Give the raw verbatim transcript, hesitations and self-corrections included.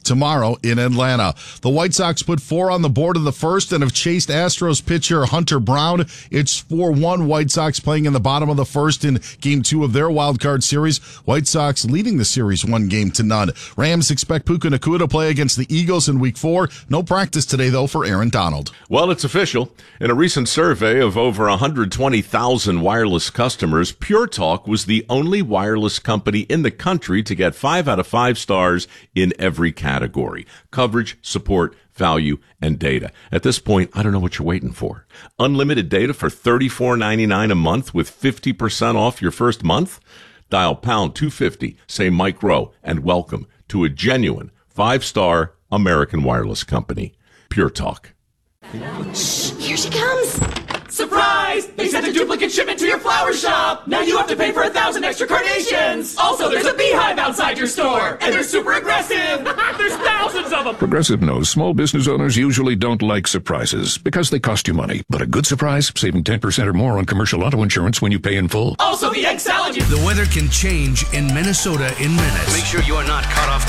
tomorrow in Atlanta. The White Sox put four on the board in the first and have chased Astros pitcher Hunter Brown. It's four one White Sox playing in the bottom of the first in game two of their wild card series. White Sox leading the series one game to none. Rams expect Puka Nacua to play against the Eagles in week four. No practice today, though, for Aaron Donald. Well, it's official. In a recent survey of over one hundred twenty thousand wireless customers, Pure Talk was the only wireless company in the country to get five out of five stars in every category: coverage, support, value, and data. At this point, I don't know what you're waiting for. Unlimited data for thirty-four ninety-nine a month with fifty percent off your first month? Dial pound two fifty, say Mike Rowe, and welcome to a genuine five-star American wireless company. Pure Talk. Shh, here she comes. Surprise! They sent a duplicate shipment to your flower shop! Now you have to pay for a thousand extra carnations! Also, there's a beehive outside your store! And they're super aggressive! There's thousands of them! Progressive knows small business owners usually don't like surprises because they cost you money. But a good surprise, saving ten percent or more on commercial auto insurance when you pay in full. Also, the egg salad you... The weather can change in Minnesota in minutes. Make sure you are not caught off